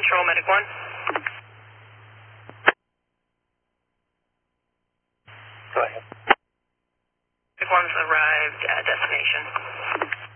Patrol, Medic 1. Go ahead. Medic 1's arrived at destination.